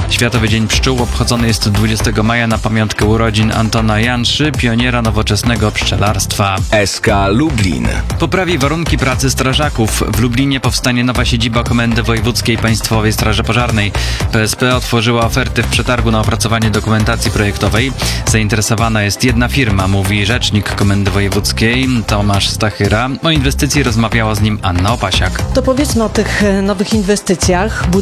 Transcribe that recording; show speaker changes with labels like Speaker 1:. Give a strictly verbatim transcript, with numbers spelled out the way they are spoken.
Speaker 1: Światowy Dzień Pszczół obchodzony jest dwudziestego maja na pamiątkę urodzin Antona Janszy, pioniera nowoczesnego pszczelarstwa.
Speaker 2: S K Lublin.
Speaker 1: Poprawi warunki pracy strażaków. W Lublinie powstanie nowa siedziba Komendy Wojewódzkiej Państwowej Straży Pożarnej. P S P otworzyła oferty w przetargu na opracowanie dokumentacji projektowej. Zainteresowana jest jedna firma, mówi rzecznik Komendy Wojewódzkiej Tomasz Stachyra. O inwestycji rozmawiała z nim Anna Opasiak.
Speaker 3: To powiedzmy o tych e, nowych inwestycjach.